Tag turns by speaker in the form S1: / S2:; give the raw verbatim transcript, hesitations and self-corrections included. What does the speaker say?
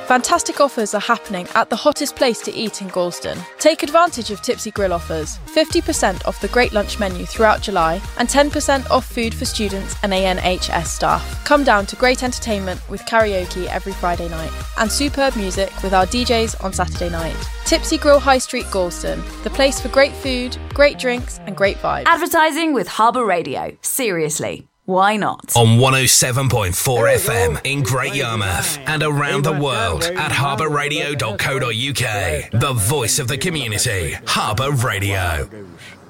S1: Fantastic offers are happening at the hottest place to eat in Galston. Take advantage of Tipsy Grill offers. fifty percent off the Great Lunch menu throughout July and ten percent off food for students and A N H S staff. Come down to great entertainment with karaoke every Friday night and superb music with our D Js on Saturday night. Tipsy Grill High Street Galston, the place for great food, great drinks and great vibes.
S2: Advertising with Harbour Radio. Seriously, why not?
S3: On one oh seven point four F M in Great Yarmouth and around the world at harbour radio dot co dot uk. The voice of the community, Harbour Radio.